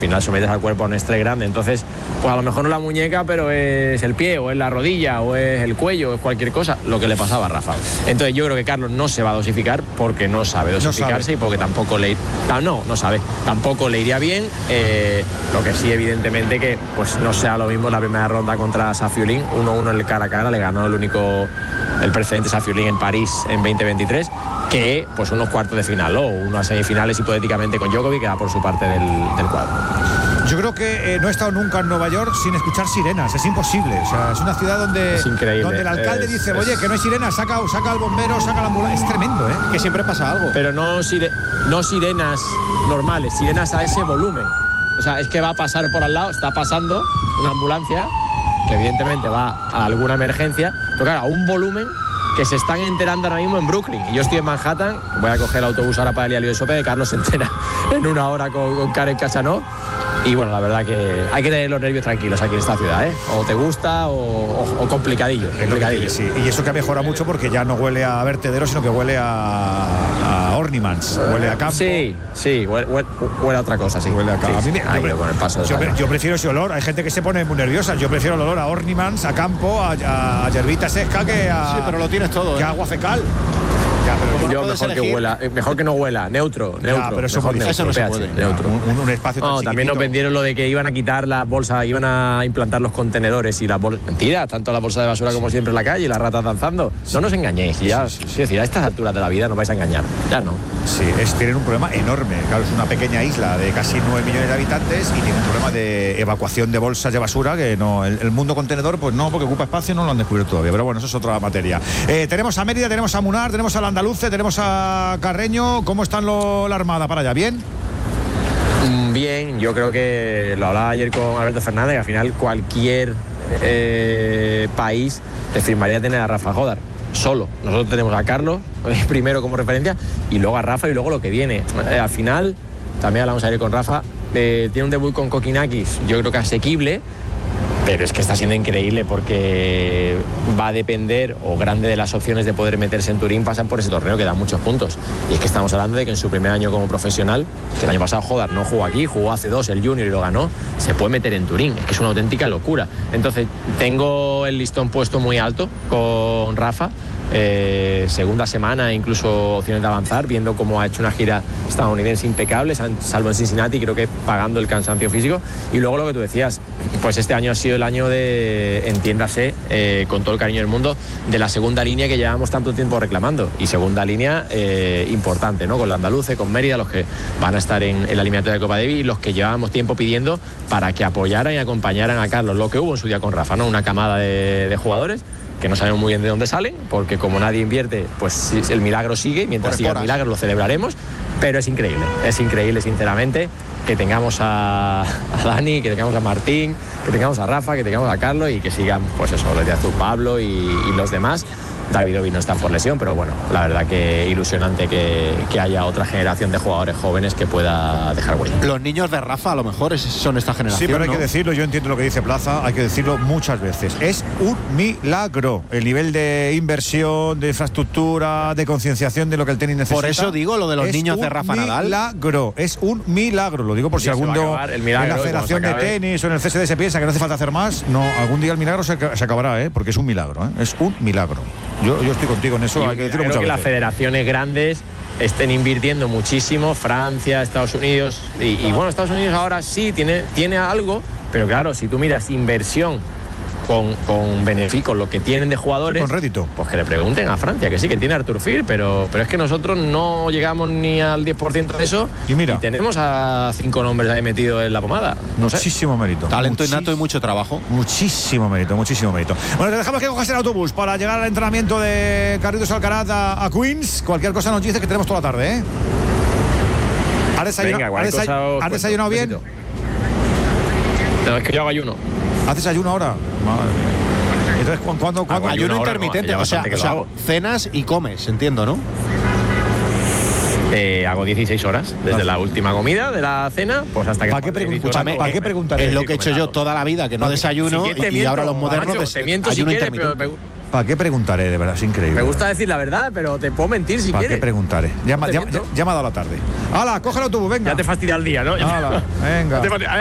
Al final sometes al cuerpo a un estrés grande, entonces pues a lo mejor no la muñeca, pero es el pie o es la rodilla o es el cuello o es cualquier cosa lo que le pasaba a Rafa. Entonces yo creo que Carlos no se va a dosificar porque no sabe dosificarse y porque tampoco no sabe, tampoco le iría bien. Lo que sí, evidentemente, que pues no sea lo mismo la primera ronda contra Safiullin, 1-1 en el cara a cara, le ganó el precedente Safiullin en París en 2023, que pues unos cuartos de final o unas semifinales hipotéticamente con Djokovic, que da por su parte del cuadro. Yo creo que no he estado nunca en Nueva York sin escuchar sirenas, es imposible. O sea, es una ciudad donde el alcalde dice, oye, que no hay sirenas, saca al bombero, saca la ambulancia. Es tremendo, ¿eh? Que siempre pasa algo. Pero no sirenas normales, sirenas a ese volumen. O sea, es que va a pasar por al lado, está pasando una ambulancia, que evidentemente va a alguna emergencia, pero claro, a un volumen que se están enterando ahora mismo en Brooklyn. Y yo estoy en Manhattan, voy a coger el autobús ahora para el US Open, de Carlos se entera en una hora con Karen Khachanov. Y bueno, la verdad que hay que tener los nervios tranquilos aquí en esta ciudad, ¿eh? O te gusta o complicadillo. Sí. Y eso que ha mejorado mucho porque ya no huele a vertedero, sino que huele a Ornimans, huele a campo. Sí, huele a otra cosa, sí. Huele a campo. Sí, yo prefiero ese olor. Hay gente que se pone muy nerviosa. Yo prefiero el olor a Ornimans, a campo, a hierbita seca que a... Sí, pero lo tienes todo, que a agua fecal. Ya, pero yo mejor que no huela, neutro. Pero eso no se puede. Neutro. Un espacio tan también nos vendieron lo de que iban a quitar las bolsas, iban a implantar los contenedores y las bolsas. Mentira, tanto la bolsa de basura como siempre en la calle y las ratas danzando. No nos engañéis, es decir, a estas alturas de la vida no vais a engañar, ya no. Sí, tienen un problema enorme. Claro, es una pequeña isla de casi 9 millones de habitantes y tiene un problema de evacuación de bolsas de basura que no, el mundo contenedor, pues no, porque ocupa espacio, no lo han descubierto todavía. Pero bueno, eso es otra materia. Tenemos a Mérida, tenemos a Munar, tenemos al Andaluce, tenemos a Carreño. ¿Cómo están la Armada para allá? ¿Bien? Bien, yo creo que lo hablaba ayer con Alberto Fernández, que al final cualquier país te firmaría tener a Rafa Jodar solo. Nosotros tenemos a Carlos primero como referencia y luego a Rafa y luego lo que viene. Al final, también hablamos ayer con Rafa, tiene un debut con Kokinakis, yo creo que asequible, pero es que está siendo increíble porque va a depender, o grande de las opciones de poder meterse en Turín pasan por ese torneo que da muchos puntos. Y es que estamos hablando de que en su primer año como profesional, que el año pasado Jodar no jugó aquí, jugó hace 2 el Junior y lo ganó, se puede meter en Turín. Es que es una auténtica locura. Entonces tengo el listón puesto muy alto con Rafa. Segunda semana, incluso opciones de avanzar, viendo cómo ha hecho una gira estadounidense impecable, salvo en Cincinnati, creo que pagando el cansancio físico. Y luego lo que tú decías, pues este año ha sido el año de, entiéndase, con todo el cariño del mundo, de la segunda línea que llevamos tanto tiempo reclamando. Y segunda línea importante, ¿no? Con la Andaluce, con Mérida, los que van a estar en la eliminatoria de Copa Davis y los que llevábamos tiempo pidiendo para que apoyaran y acompañaran a Carlos, lo que hubo en su día con Rafa, ¿no? Una camada de jugadores que no sabemos muy bien de dónde salen, porque como nadie invierte, pues el milagro sigue, mientras siga el milagro lo celebraremos, pero es increíble sinceramente que tengamos a Dani, que tengamos a Martín, que tengamos a Rafa, que tengamos a Carlos y que sigan, pues eso, desde Azul Pablo y los demás. Davidovic no está por lesión, pero bueno, la verdad que ilusionante que haya otra generación de jugadores jóvenes que pueda dejar huella. Los niños de Rafa a lo mejor son esta generación. Sí, pero hay ¿no? que decirlo, yo entiendo lo que dice Plaza, hay que decirlo muchas veces. Es un milagro el nivel de inversión, de infraestructura, de concienciación de lo que el tenis necesita. Por eso digo lo de los niños de Rafa Nadal. Es un milagro, lo digo por si algún día en la Federación de Tenis o en el CSD se piensa que no hace falta hacer más. No, algún día el milagro se acabará, porque es un milagro, es un milagro. Yo estoy contigo en eso, hay que decirlo muchas veces. Las federaciones grandes estén invirtiendo muchísimo, Francia, Estados Unidos, y bueno, Estados Unidos ahora sí tiene algo, pero claro, si tú miras inversión con beneficio, lo que tienen de jugadores, con rédito, pues que le pregunten a Francia, que sí, que tiene Artur Fil, pero es que nosotros no llegamos ni al 10% de eso, y tenemos a 5 nombres ahí metidos en la pomada. Muchísimo mérito. Talento innato y mucho trabajo. Muchísimo mérito. Bueno, te dejamos que cojas el autobús para llegar al entrenamiento de Carlitos Alcaraz a Queens. Cualquier cosa nos dice que tenemos toda la tarde, ¿eh? ¿Has desayunado bien? No, es que yo hago ayuno. ¿Haces ayuno ahora? Madre mía. Entonces, ¿cuándo? Ayuno intermitente, o sea, cenas y comes, entiendo, ¿no? Hago 16 horas, desde la última comida de la cena, pues hasta que... ¿Para qué preguntar? Es lo que he hecho yo toda la vida, que no desayuno, y ahora los modernos ayuno intermitente. ¿Para qué preguntaré? De verdad, es increíble. Me gusta decir la verdad, pero te puedo mentir si ¿Para quieres. qué preguntaré? Ya me ha dado la tarde. ¡Hala, coge el autobús, venga! Ya te fastidia el día, ¿no? ¡Hala, venga!